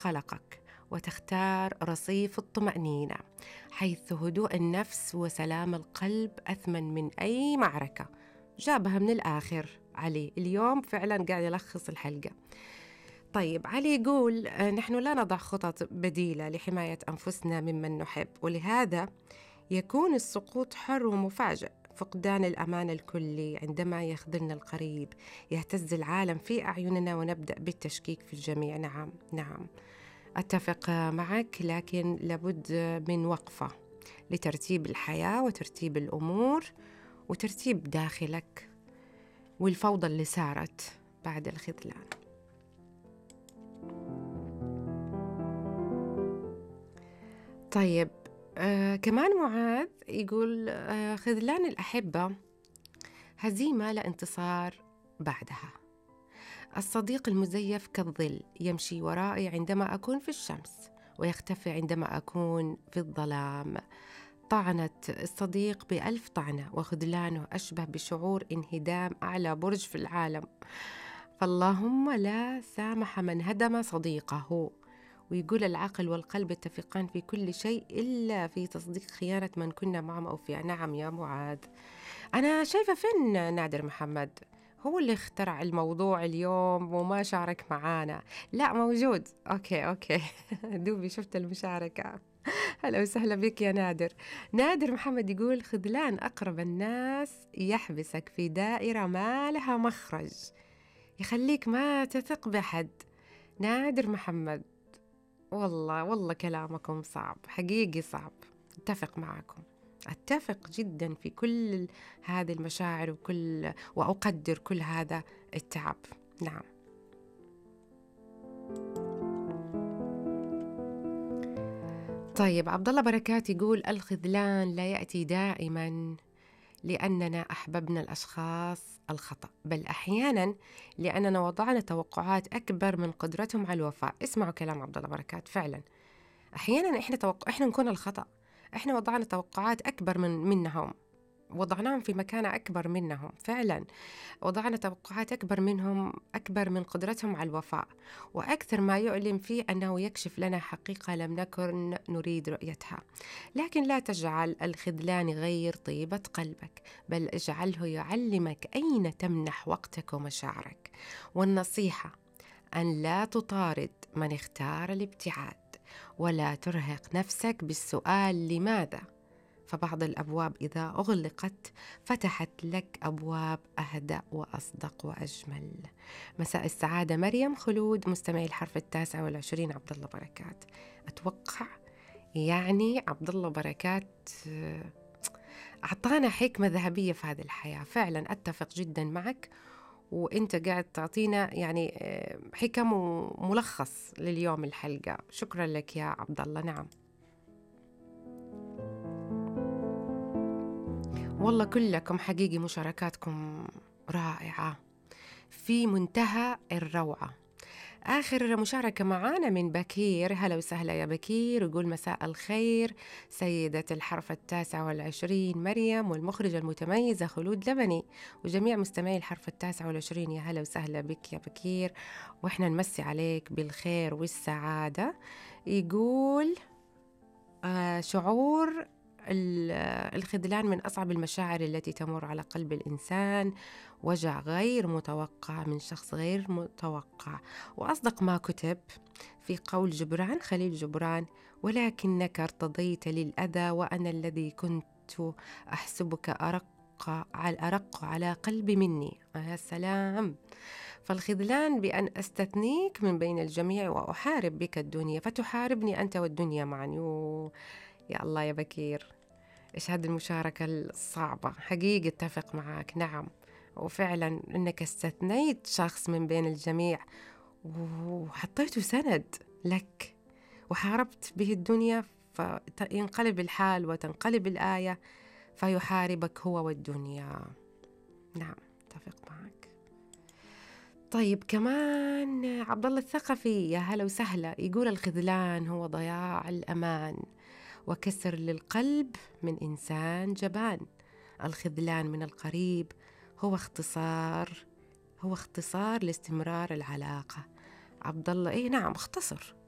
قلقك وتختار رصيف الطمأنينة، حيث هدوء النفس وسلام القلب أثمن من أي معركة. جابها من الآخر علي اليوم، فعلا قاعد يلخص الحلقة. طيب علي يقول نحن لا نضع خطط بديلة لحماية أنفسنا ممن نحب، ولهذا يكون السقوط حر ومفاجئ. فقدان الأمان الكلي عندما يخذلنا القريب، يهتز العالم في أعيننا ونبدأ بالتشكيك في الجميع. نعم نعم، أتفق معك، لكن لابد من وقفة لترتيب الحياة وترتيب الأمور وترتيب داخلك والفوضى اللي صارت بعد الخذلان. طيب كمان معاذ يقول خذلان الأحبة هزيمة لانتصار بعدها. الصديق المزيف كالظل، يمشي ورائي عندما أكون في الشمس ويختفي عندما أكون في الظلام. طعنة الصديق ب1000 طعنة، وخذلانه أشبه بشعور انهدام أعلى برج في العالم. فاللهم لا سامح من هدم صديقه. ويقول العقل والقلب يتفقان في كل شيء إلا في تصديق خيانة من كنا معهم أو فيها. نعم يا معاذ، أنا شايفة فين نادر محمد هو اللي اخترع الموضوع اليوم وما شارك معانا. لا موجود، أوكي دوبي شفت المشاركة. هلا وسهلا بك يا نادر. نادر محمد يقول خذلان أقرب الناس يحبسك في دائرة ما لها مخرج، يخليك ما تثق بحد. نادر محمد، والله كلامكم صعب، حقيقي صعب. أتفق معكم، أتفق جدا في كل هذه المشاعر وأقدر كل هذا التعب. نعم. طيب عبد الله بركات يقول الخذلان لا يأتي دائما لأننا أحببنا الأشخاص الخطأ، بل أحيانا لأننا وضعنا توقعات أكبر من قدرتهم على الوفاء. اسمعوا كلام عبد الله بركات، فعلا أحيانا إحنا نكون الخطأ، إحنا وضعنا توقعات أكبر منهم، وضعناهم في مكانة أكبر منهم. فعلا وضعنا توقعات أكبر منهم، أكبر من قدرتهم على الوفاء. وأكثر ما يؤلم فيه أنه يكشف لنا حقيقة لم نكن نريد رؤيتها. لكن لا تجعل الخذلان يغير طيبة قلبك، بل اجعله يعلمك أين تمنح وقتك ومشاعرك. والنصيحة أن لا تطارد من اختار الابتعاد، ولا ترهق نفسك بالسؤال لماذا، فبعض الأبواب إذا أغلقت فتحت لك أبواب أهدأ وأصدق وأجمل. مساء السعادة مريم خلود، مستمعي الحرف 29 عبد الله بركات. أتوقع يعني عبد الله بركات أعطانا حكمة ذهبية في هذه الحياة. فعلا أتفق جدا معك، وإنت قاعد تعطينا يعني حكم وملخص لليوم الحلقة. شكرا لك يا عبد الله. نعم والله كلكم حقيقي مشاركاتكم رائعة في منتهى الروعة. آخر مشاركة معانا من بكير، هلا وسهلا يا بكير. يقول مساء الخير سيدة الحرف 29 مريم، والمخرجة المتميزة خلود لبني، وجميع مستمعي الحرف 29. يا هلا وسهلا بك يا بكير، وإحنا نمسي عليك بالخير والسعادة. يقول شعور الخذلان من أصعب المشاعر التي تمر على قلب الإنسان، وجع غير متوقع من شخص غير متوقع. وأصدق ما كتب في قول جبران خليل جبران: ولكنك ارتضيت للأذى وأنا الذي كنت أحسبك أرق على قلبي مني. يا سلام. فالخذلان بأن أستثنيك من بين الجميع وأحارب بك الدنيا فتحاربني أنت والدنيا معا. يا الله يا بكير، إيش هذه المشاركة الصعبة. حقيقي اتفق معك. نعم، وفعلا إنك استثنيت شخص من بين الجميع وحطيته سند لك وحاربت به الدنيا، فينقلب الحال وتنقلب الآية فيحاربك هو والدنيا. نعم اتفق معك. طيب كمان عبد الله الثقفي، يا هلا وسهلا. يقول الخذلان هو ضياع الأمان وكسر للقلب من إنسان جبان. الخذلان من القريب هو اختصار لاستمرار العلاقة. عبد الله نعم، اختصر